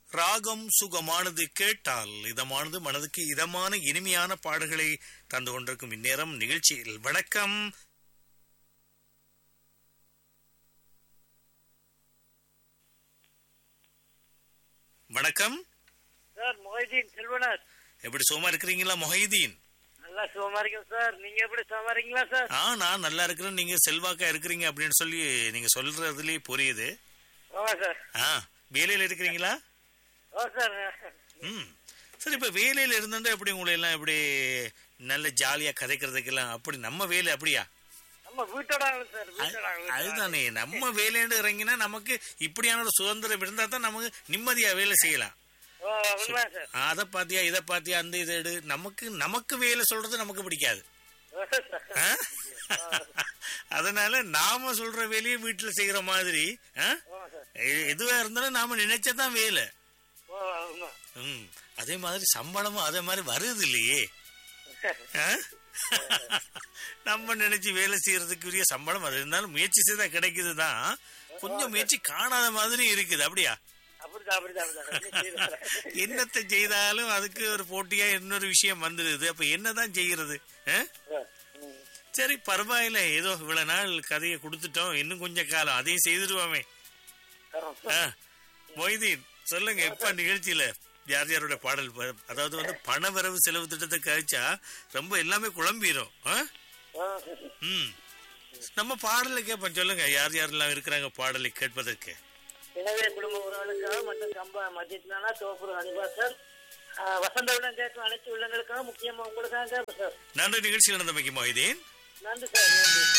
ராகம் சுகமானது கேட்டால் இதமானது மனதுக்கு இதமான இனிமையான பாடல்களை தந்து கொண்டிருக்கும் இந்நேரம் நிகழ்ச்சியில் வணக்கம். வணக்கம் சார். மொஹிதீன் செல்வனார். எப்படி சுகமா இருக்கிறீங்களா மொஹிதீன்? நல்லா சுகமா இருக்கேன் சார். நீங்க எப்படி சுகமா இருக்கீங்களா சார்? நான் நல்லா இருக்கிறேன். நீங்க செல்வாக்கா இருக்கிறீங்க அப்படின்னு சொல்லி நீங்க சொல்றதுலயே புரியுது. சார் வேலையில இருக்கிறீங்களா? சார். சரி, இப்ப வேலையில இருந்தா எப்படி உங்களை எல்லாம் எப்படி நல்ல ஜாலியா கதைக்கிறதுக்கெல்லாம் அப்படி நம்ம வேலை அப்படியா? நம்ம வீட்டோட சார். அதுதானே, நம்ம வேலைன்னு இறங்கினா நமக்கு இப்படியான ஒரு சுதந்திரம் இருந்தா தான் நமக்கு நிம்மதியா வேலை செய்யலாம். அத பாத்தியா இத பாத்தியா அந்த இதை எடு, நமக்கு வேலை சொல்றது நமக்கு பிடிக்காது. அதனால நாம சொல்ற வேலையை வீட்டுல செய்யற மாதிரி எதுவா இருந்தாலும் நாம நினைச்சதான் வேலை. அதே மாதிரி சம்பளமும் அதே மாதிரி வருது இல்லையே. நம்ம நினைச்சு வேலை செய்யறதுக்குரிய சம்பளம் அது இருந்தாலும் முயற்சி செய்தா கிடைக்குதுதான். கொஞ்சம் முயற்சி காணாத மாதிரி இருக்குது. அப்படியா? என்னத்தை செய்தாலும் அதுக்கு ஒரு போட்டியா இன்னொரு விஷயம் வந்துடுது. அப்ப என்னதான் செய்யறது? சரி, பரவாயில்ல, ஏதோ இவ்வளவு நாள் கதையை கொடுத்துட்டோம், இன்னும் கொஞ்சம் காலம் அதையும் செய்துடுவோமே. மொய்தீன் சொல்லுங்க, எப்ப நிகழ்ச்சியில யார் யாரோட பாடல்? அதாவது வந்து பண வரவு செலவு திட்டத்தை கழிச்சா ரொம்ப எல்லாமே குழம்பிரும். நம்ம பாடலை கேட்போம். சொல்லுங்க, யார் யாரெல்லாம் இருக்கிறாங்க பாடலை கேட்பதற்கு? எனவே குடும்ப உறவுகளுக்காக மற்றும் கம்பா மத்தியத்தினால தோப்புரு அனுபாசர் வசந்த உடன் கேட்கும் அனைத்து உள்ளங்களுக்காக முக்கியமா உங்களுக்காக சார். நன்றி நிகழ்ச்சியில் நடந்தமைக்கு மொய்தீன். நன்றி சார். நன்றி.